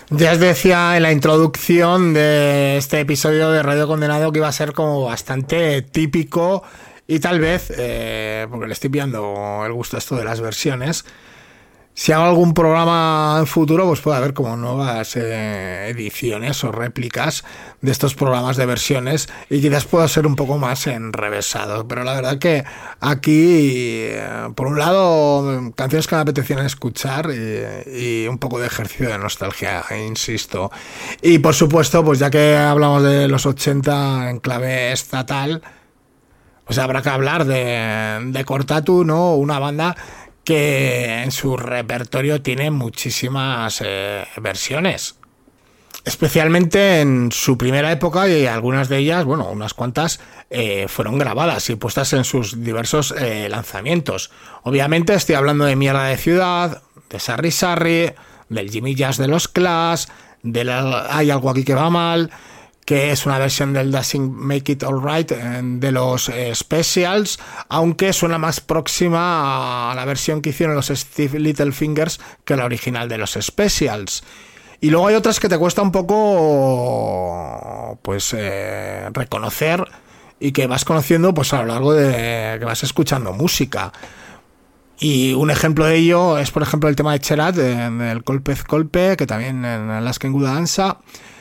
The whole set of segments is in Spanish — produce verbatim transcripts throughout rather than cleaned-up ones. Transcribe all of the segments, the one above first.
Ya os decía en la introducción de este episodio de Radio Condenado que iba a ser como bastante típico y tal vez, eh, porque le estoy pillando el gusto a esto de las versiones, si hago algún programa en futuro, pues puede haber como nuevas eh, ediciones o réplicas de estos programas de versiones y quizás pueda ser un poco más enrevesado. Pero la verdad que aquí, eh, por un lado, canciones que me apetecían escuchar y, y un poco de ejercicio de nostalgia, insisto. Y por supuesto, pues ya que hablamos de los ochenta en clave estatal, pues habrá que hablar de, de Cortatu, ¿no? Una banda que en su repertorio tiene muchísimas eh, versiones, especialmente en su primera época, y algunas de ellas, bueno, unas cuantas eh, fueron grabadas y puestas en sus diversos eh, lanzamientos. Obviamente estoy hablando de Mierda de Ciudad, de Sarri Sarri, del Jimmy Jazz de los Clash, de la, Hay algo aquí que va mal, que es una versión del Doesn't Make It Alright de los eh, Specials, aunque suena más próxima a la versión que hicieron los Steve Littlefingers que la original de los Specials. Y luego hay otras que te cuesta un poco pues eh, reconocer y que vas conociendo pues a lo largo de que vas escuchando música. Y un ejemplo de ello es, por ejemplo, el tema de Cherat, del Colpez Colpe, que también en Alaskan Good Danza,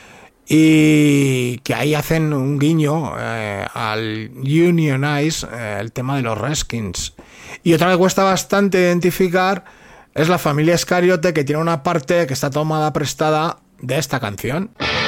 y que ahí hacen un guiño eh, al Unionize, eh, el tema de los Redskins. Y otra que cuesta bastante identificar es la familia Escariote, que tiene una parte que está tomada prestada de esta canción.